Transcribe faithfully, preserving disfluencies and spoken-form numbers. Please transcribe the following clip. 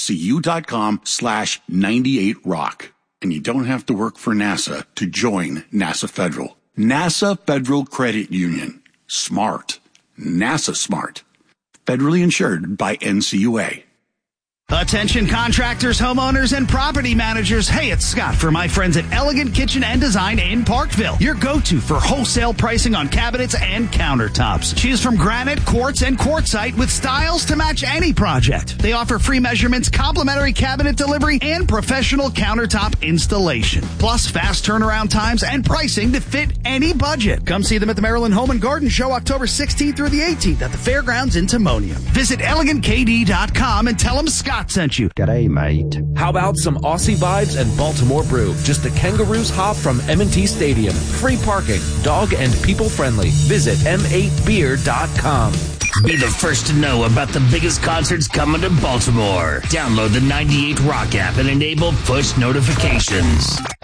fcu.com slash 98 rock. And you don't have to work for NASA to join NASA Federal. NASA Federal Credit Union. Smart. NASA smart. Federally insured by N C U A. Attention contractors, homeowners, and property managers. Hey, it's Scott for my friends at Elegant Kitchen and Design in Parkville. Your go-to for wholesale pricing on cabinets and countertops. Choose from granite, quartz, and quartzite with styles to match any project. They offer free measurements, complimentary cabinet delivery, and professional countertop installation. Plus fast turnaround times and pricing to fit any budget. Come see them at the Maryland Home and Garden Show October sixteenth through the eighteenth at the Fairgrounds in Timonium. Visit elegant k d dot com and tell them Scott sent you. G'day, mate. How about some Aussie vibes and Baltimore brew? Just a Kangaroos hop from M and T Stadium. Free parking, dog and people friendly. Visit m eight beer dot com. Be the first to know about the biggest concerts coming to Baltimore. Download the ninety-eight Rock app and enable push notifications.